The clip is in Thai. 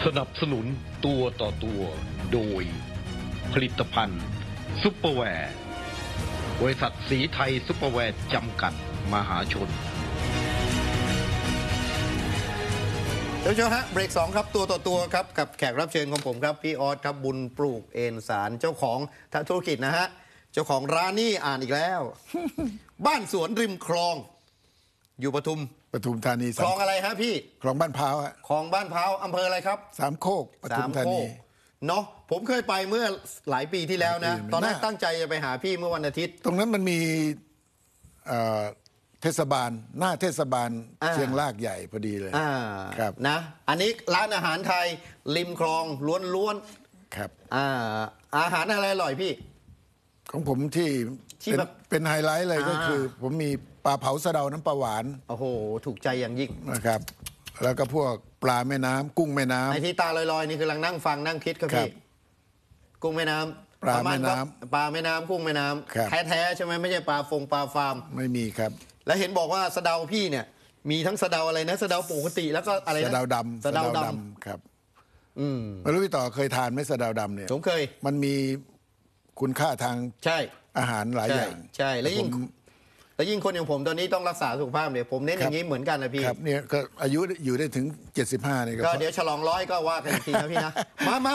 สนับสนุนตัวต่อตัวโดยผลิตภัณฑ์ซุปเปอร์แวร์บริษัทสีไทยซุปเปอร์แวร์จำกัดมหาชนท่านผู้ชมฮะเบรก2ครับตัวต่อตัวครับกับแขกรับเชิญของผมครับพี่ออสครับบุญปลูกเอ็นสารเจ้าของธุรกิจนะฮะเจ้าของร้านนี่อ่านอีกแล้ว บ้านสวนริมคลองอยู่ปทุมธานีคลองอะไรฮะพี่คลองบ้านพร้าวฮะคลองบ้านพร้าวอำเภออะไรครับสามโคกปทุมธานีเนาะผมเคยไปเมื่อหลายปีที่แล้วนะตอนนั้นตั้งใจจะไปหาพี่เมื่อวันอาทิตย์ตรงนั้นมันมีเทศบาลหน้าเทศบาลเชียงรากใหญ่พอดีเลยครับนะอันนี้ร้านอาหารไทยริมคลองล้วนๆครับอาหารอะไรอร่อยพี่ของผมที่เป็นไฮไลท์เลยก็คือผมมีปลาเผาสะเดาน้ำปลาหวานโอ้โหถูกใจอย่างยิ่งนะครับแล้วก็พวกปลาแม่น้ำกุ้งแม่น้ำไอ้ที่ตาลอยๆนี่คือกำลังนั่งฟังนั่งคิดครับพี่กุ้งแม่น้ำปลาแม่น้ำกุ้งแม่น้ำแท้ๆใช่ไหมไม่ใช่ปลาฟาร์มไม่มีครับแล้วเห็นบอกว่าสะเดาพี่เนี่ยมีทั้งสะเดาอะไรนะสะเดาปกติแล้วก็อะไรนะสะเดาดำสะเดาดำครับไม่รู้พี่ต่อเคยทานไหมสะเดาดำเนี่ยผมเคยมันมีคุณค่าทางใช่อาหารหลายอย่างใช่แล้วยิ่งคนอย่างผมตอนนี้ต้องรักษาสุขภาพเนี่ยผมเน้นอย่างนี้เหมือนกันนะพี่ครับเนี่ยก็อายุอยู่ได้ถึง75นี่ก็เดี๋ยวฉลอง100ก็ว่ากันอีกทีนะพี่นะมา